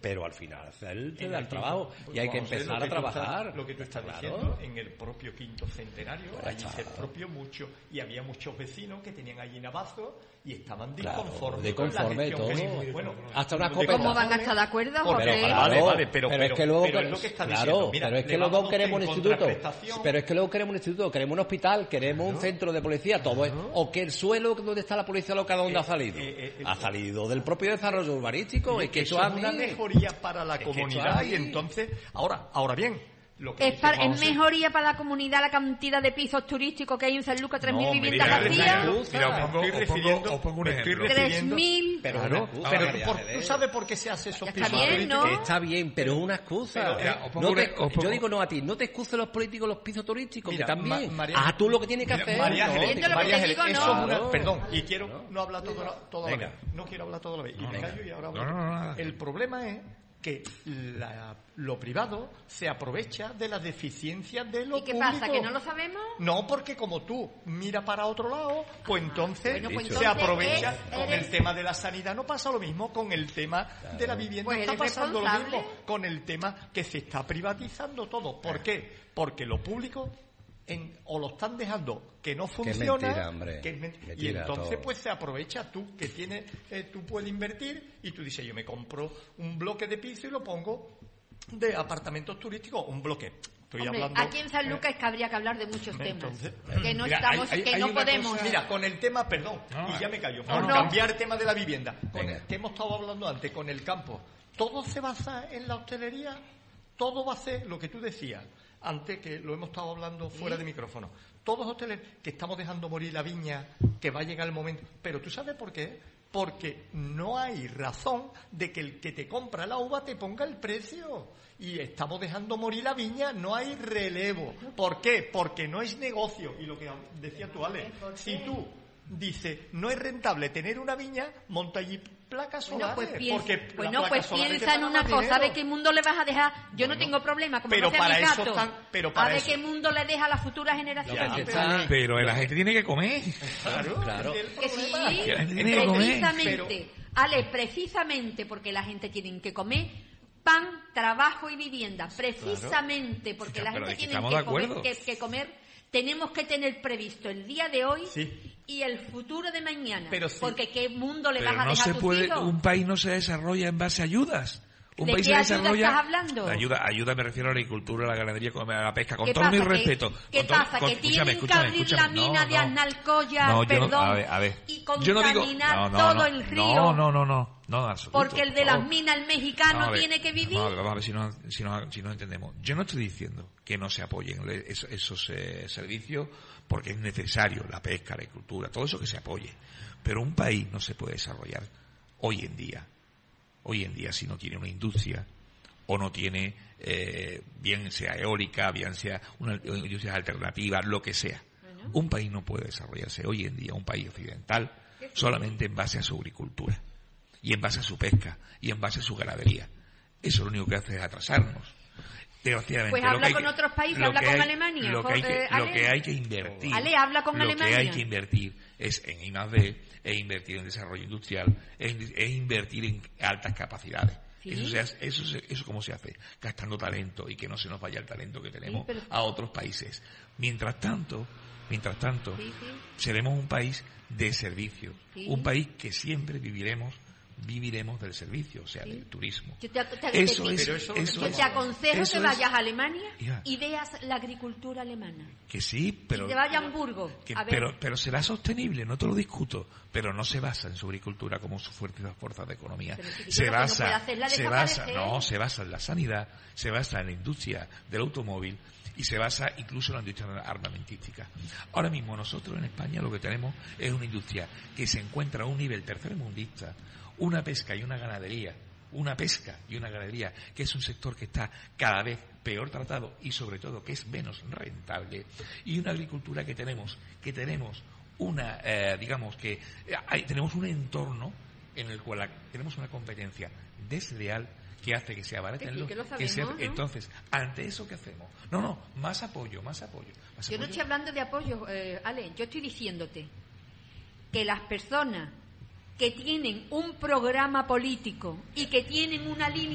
pero al final él te da el trabajo y hay que empezar a trabajar. Lo que tú estás diciendo, en el propio quinto centenario, allí se expropió mucho y había muchos vecinos que tenían allí navazos y estaban disconformes con la gestión todo. Bueno, hasta una escopeta. ¿Cómo van a estar de acuerdo, José? Pero es que luego es lo que está diciendo. Mira, pero es que luego queremos un instituto, pero es que luego queremos un instituto, queremos un hospital, queremos un centro de policía, todo es, o que el suelo donde está la policía local, ¿dónde ha salido? Ha salido del propio desarrollo urbanístico, es que eso es una mejoría para la comunidad y entonces, ahora bien, ¿Es mejoría para la comunidad la cantidad de pisos turísticos que hay en San Lucas? 3.000 viviendas vacías. Os pongo un ejemplo. 3.000. Pero tú sabes por qué se hace esos pisos turísticos. ¿No? Está bien, pero es una excusa. Yo digo no a ti, no te excusen los políticos los pisos turísticos, que también. Tú lo que tú que hacer. Perdón, y quiero no hablar toda la vez. No quiero hablar toda la vez. Y me callo y ahora hablo. El problema es que lo privado se aprovecha de las deficiencias de lo público. ¿Y qué pasa? ¿Que no lo sabemos? No, porque como tú miras para otro lado, pues entonces se aprovecha. Con el tema de la sanidad no pasa lo mismo, con el tema de la vivienda está pasando lo mismo, con el tema que se está privatizando todo. ¿Por qué? Porque lo público o lo están dejando que no funciona, y entonces todo. Pues se aprovecha tú que tienes, tú puedes invertir y tú dices, yo me compro un bloque de piso y lo pongo de apartamentos turísticos, un bloque. Hablando, aquí en San Lucas es que habría que hablar de muchos temas que no estamos, que no podemos. Cosa, mira, con el tema, y ya me callo, cambiar el tema de la vivienda, que hemos estado hablando antes, con el campo, todo se basa en la hostelería, todo va a ser lo que tú decías antes, que lo hemos estado hablando fuera de micrófono. Todos hoteles que estamos dejando morir la viña, que va a llegar el momento. Pero ¿tú sabes por qué? Porque no hay razón de que el que te compra la uva te ponga el precio. Y estamos dejando morir la viña, no hay relevo. ¿Por qué? Porque no es negocio. Y lo que decía tú, Ale, si tú dices, no es rentable tener una viña, monta allí placas solares. Pues piensa en una cosa, ¿de qué mundo le vas a dejar? Yo no tengo problema, como no sea mi gato, ¿de qué mundo le deja a las futuras generaciones? Pero la gente tiene que comer. Claro. Que sí, la gente tiene que precisamente, Ale, precisamente porque la gente tiene que comer pan, trabajo y vivienda, precisamente porque la gente tiene que comer. Tenemos que tener previsto el día de hoy y el futuro de mañana. Porque ¿qué mundo le vas a dejar a tus hijos? Un país no se desarrolla en base a ayudas. ¿De qué ayuda estás hablando? Ayuda me refiero a la agricultura, a la ganadería, a la pesca, con todo mi respeto. ¿Qué pasa? ¿Que tienen que abrir la mina de Aznalcóllar, y contaminar todo el río? No, absoluto. Porque el de las minas, el mexicano, tiene que vivir. Vamos a ver si nos entendemos. Yo no estoy diciendo que no se apoyen esos servicios, porque es necesario la pesca, la agricultura, todo eso que se apoye. Pero un país no se puede desarrollar hoy en día si no tiene una industria o no tiene, bien sea eólica, bien sea una industria alternativa, lo que sea. Un país no puede desarrollarse hoy en día, un país occidental, solamente en base a su agricultura y en base a su pesca y en base a su ganadería. Eso lo único que hace es atrasarnos. Desgraciadamente, pues habla con otros países, habla con Alemania. Lo que hay que invertir. Ale, habla con Alemania. Lo que hay que invertir es en I+D, es invertir en desarrollo industrial, es invertir en altas capacidades. ¿Sí? Eso cómo se hace, gastando talento y que no se nos vaya el talento que tenemos a otros países. Mientras tanto, seremos un país de servicio, un país que siempre viviremos del servicio, o sea, del turismo. Yo te aconsejo que vayas a Alemania y veas la agricultura alemana. Que sí, pero... Y te vayas a Hamburgo. Pero será sostenible, no te lo discuto, pero no se basa en su agricultura como su fuerza de economía. Se basa en la sanidad, se basa en la industria del automóvil y se basa incluso en la industria armamentística. Ahora mismo nosotros en España lo que tenemos es una industria que se encuentra a un nivel tercermundista, una pesca y una ganadería, que es un sector que está cada vez peor tratado y sobre todo que es menos rentable, y una agricultura que tenemos una, tenemos un entorno en el cual tenemos una competencia desleal que hace que sea barato. Entonces, ante eso, ¿qué hacemos? Más apoyo. Yo no estoy hablando de apoyo, Ale, yo estoy diciéndote que las personas que tienen un programa político y que tienen una línea